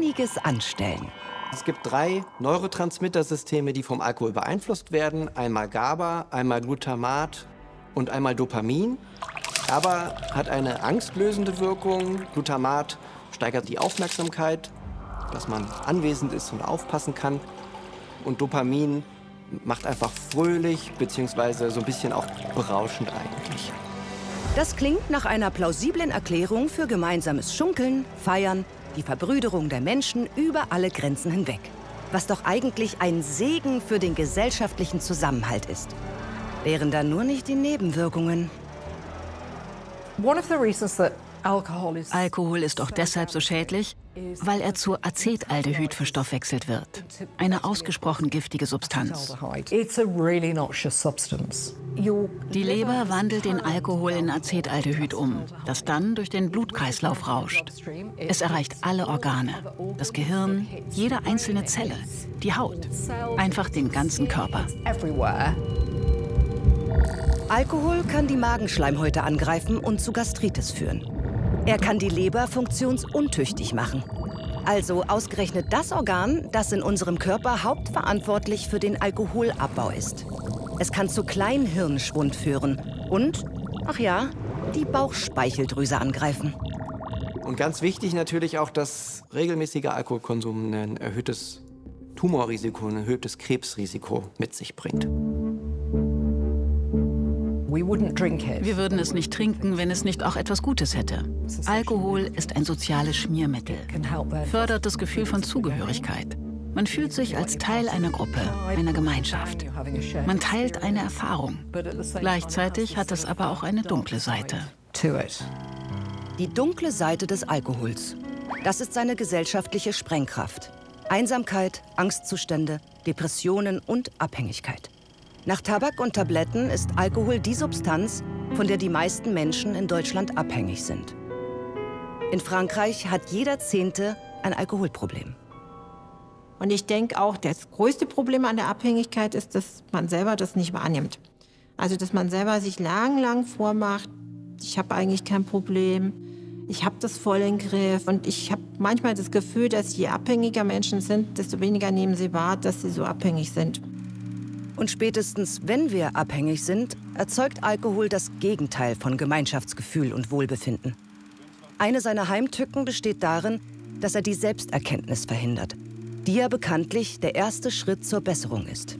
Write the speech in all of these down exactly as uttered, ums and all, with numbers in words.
einiges anstellen. Es gibt drei Neurotransmittersysteme, die vom Alkohol beeinflusst werden. Einmal GABA, einmal Glutamat und einmal Dopamin. GABA hat eine angstlösende Wirkung. Glutamat steigert die Aufmerksamkeit, dass man anwesend ist und aufpassen kann. Und Dopamin macht einfach fröhlich, beziehungsweise so ein bisschen auch berauschend eigentlich. Das klingt nach einer plausiblen Erklärung für gemeinsames Schunkeln, Feiern, die Verbrüderung der Menschen über alle Grenzen hinweg. Was doch eigentlich ein Segen für den gesellschaftlichen Zusammenhalt ist. Wären da nur nicht die Nebenwirkungen. One of the reasons that Alkohol ist auch deshalb so schädlich, weil er zu Acetaldehyd verstoffwechselt wird. Eine ausgesprochen giftige Substanz. Die Leber wandelt den Alkohol in Acetaldehyd um, das dann durch den Blutkreislauf rauscht. Es erreicht alle Organe, das Gehirn, jede einzelne Zelle, die Haut, einfach den ganzen Körper. Alkohol kann die Magenschleimhäute angreifen und zu Gastritis führen. Er kann die Leber funktionsuntüchtig machen. Also ausgerechnet das Organ, das in unserem Körper hauptverantwortlich für den Alkoholabbau ist. Es kann zu Kleinhirnschwund führen und, ach ja, die Bauchspeicheldrüse angreifen. Und ganz wichtig natürlich auch, dass regelmäßiger Alkoholkonsum ein erhöhtes Tumorrisiko, ein erhöhtes Krebsrisiko mit sich bringt. Wir würden es nicht trinken, wenn es nicht auch etwas Gutes hätte. Alkohol ist ein soziales Schmiermittel, fördert das Gefühl von Zugehörigkeit. Man fühlt sich als Teil einer Gruppe, einer Gemeinschaft. Man teilt eine Erfahrung. Gleichzeitig hat es aber auch eine dunkle Seite. Die dunkle Seite des Alkohols. Das ist seine gesellschaftliche Sprengkraft. Einsamkeit, Angstzustände, Depressionen und Abhängigkeit. Nach Tabak und Tabletten ist Alkohol die Substanz, von der die meisten Menschen in Deutschland abhängig sind. In Frankreich hat jeder Zehnte ein Alkoholproblem. Und ich denke auch, das größte Problem an der Abhängigkeit ist, dass man selber das nicht wahrnimmt. Also, dass man selber sich lang, lang vormacht, ich habe eigentlich kein Problem, ich habe das voll im Griff. Und ich habe manchmal das Gefühl, dass je abhängiger Menschen sind, desto weniger nehmen sie wahr, dass sie so abhängig sind. Und spätestens, wenn wir abhängig sind, erzeugt Alkohol das Gegenteil von Gemeinschaftsgefühl und Wohlbefinden. Eine seiner Heimtücken besteht darin, dass er die Selbsterkenntnis verhindert, die ja bekanntlich der erste Schritt zur Besserung ist.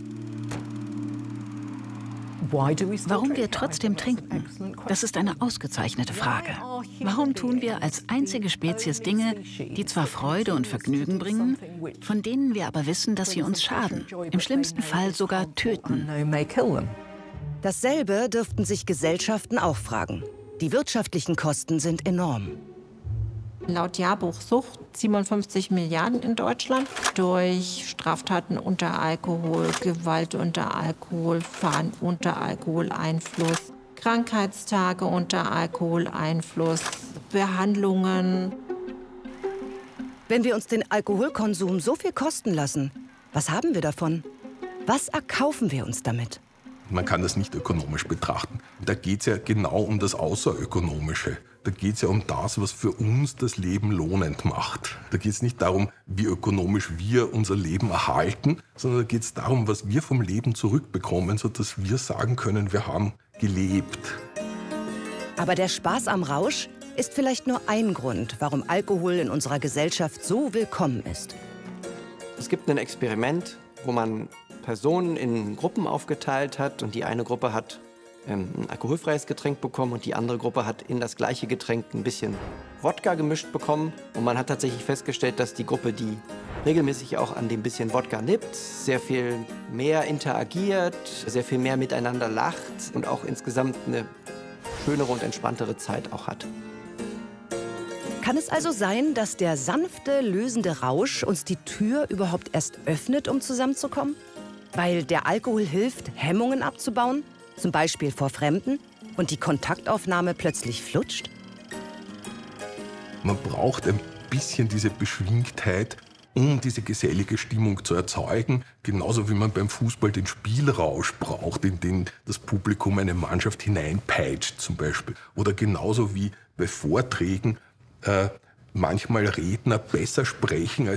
Warum wir trotzdem trinken, das ist eine ausgezeichnete Frage. Warum tun wir als einzige Spezies Dinge, die zwar Freude und Vergnügen bringen, von denen wir aber wissen, dass sie uns schaden, im schlimmsten Fall sogar töten? Dasselbe dürften sich Gesellschaften auch fragen. Die wirtschaftlichen Kosten sind enorm. Laut Jahrbuch Sucht siebenundfünfzig Milliarden in Deutschland durch Straftaten unter Alkohol, Gewalt unter Alkohol, Fahren unter Alkoholeinfluss, Krankheitstage unter Alkoholeinfluss, Behandlungen. Wenn wir uns den Alkoholkonsum so viel kosten lassen, was haben wir davon? Was erkaufen wir uns damit? Man kann das nicht ökonomisch betrachten. Da geht es ja genau um das Außerökonomische. Da geht es ja um das, was für uns das Leben lohnend macht. Da geht es nicht darum, wie ökonomisch wir unser Leben erhalten, sondern da geht es darum, was wir vom Leben zurückbekommen, sodass wir sagen können, wir haben gelebt. Aber der Spaß am Rausch ist vielleicht nur ein Grund, warum Alkohol in unserer Gesellschaft so willkommen ist. Es gibt ein Experiment, wo man Personen in Gruppen aufgeteilt hat und die eine Gruppe hat ähm, ein alkoholfreies Getränk bekommen und die andere Gruppe hat in das gleiche Getränk ein bisschen Wodka gemischt bekommen. Und man hat tatsächlich festgestellt, dass die Gruppe, die regelmäßig auch an dem bisschen Wodka nippt, sehr viel mehr interagiert, sehr viel mehr miteinander lacht und auch insgesamt eine schönere und entspanntere Zeit auch hat. Kann es also sein, dass der sanfte, lösende Rausch uns die Tür überhaupt erst öffnet, um zusammenzukommen? Weil der Alkohol hilft, Hemmungen abzubauen, zum Beispiel vor Fremden, und die Kontaktaufnahme plötzlich flutscht? Man braucht ein bisschen diese Beschwingtheit, um diese gesellige Stimmung zu erzeugen. Genauso wie man beim Fußball den Spielrausch braucht, in den das Publikum eine Mannschaft hineinpeitscht zum Beispiel. Oder genauso wie bei Vorträgen äh, manchmal Redner besser sprechen als